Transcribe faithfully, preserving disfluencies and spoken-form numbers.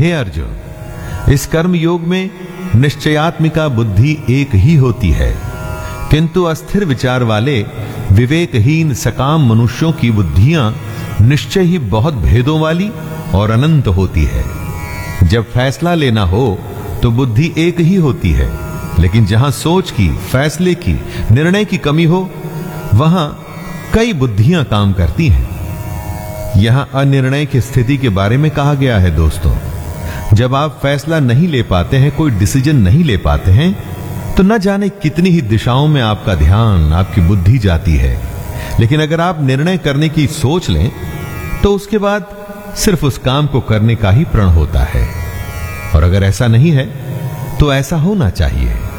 हे अर्जुन, इस कर्म योग में निश्चयात्मिका बुद्धि एक ही होती है, किंतु अस्थिर विचार वाले विवेकहीन सकाम मनुष्यों की बुद्धियां निश्चय ही बहुत भेदों वाली और अनंत होती है। जब फैसला लेना हो तो बुद्धि एक ही होती है, लेकिन जहां सोच की, फैसले की, निर्णय की कमी हो, वहां कई बुद्धियां काम करती हैं। यहां अनिर्णय की स्थिति के बारे में कहा गया है। दोस्तों, जब आप फैसला नहीं ले पाते हैं, कोई डिसीजन नहीं ले पाते हैं, तो न जाने कितनी ही दिशाओं में आपका ध्यान, आपकी बुद्धि जाती है। लेकिन अगर आप निर्णय करने की सोच लें, तो उसके बाद सिर्फ उस काम को करने का ही प्रण होता है। और अगर ऐसा नहीं है, तो ऐसा होना चाहिए।